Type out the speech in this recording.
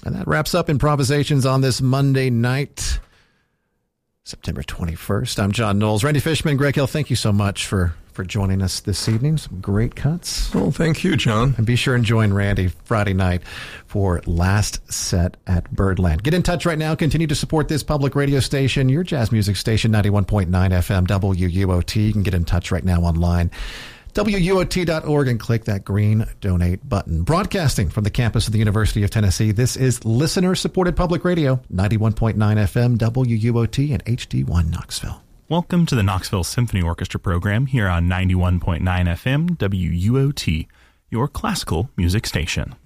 And that wraps up Improvisations on this Monday night, September 21st. I'm John Knowles. Randy Fishman, Greg Hill, thank you so much for joining us this evening. Some great cuts. Well, thank you, John. And be sure and join Randy Friday night for Last Set at Birdland. Get in touch right now. Continue to support this public radio station, your jazz music station, 91.9 FM, WUOT. You can get in touch right now online, WUOT.org, and click that green donate button. Broadcasting from the campus of the University of Tennessee, this is listener-supported public radio, 91.9 FM, WUOT, and HD1 Knoxville. Welcome to the Knoxville Symphony Orchestra program here on 91.9 FM, WUOT, your classical music station.